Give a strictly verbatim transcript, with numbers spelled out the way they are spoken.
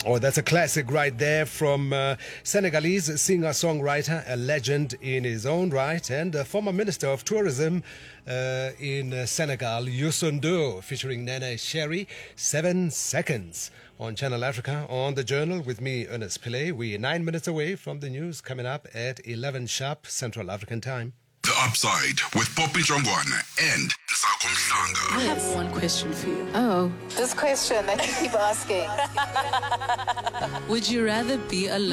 Oh, that's a classic right there from uh, Senegalese singer-songwriter, a legend in his own right, and a former Minister of Tourism uh, in uh, Senegal, Youssou N'Dour, featuring Nene Sherry, Seven Seconds on Channel Africa, on The Journal with me, Ernest Pillay. We're nine minutes away from the news coming up at eleven sharp Central African time. The Upside with Poppy Jongwana and Sako Mhlanga. I have one question for you. Oh. This question that you keep asking. Would you rather be alone?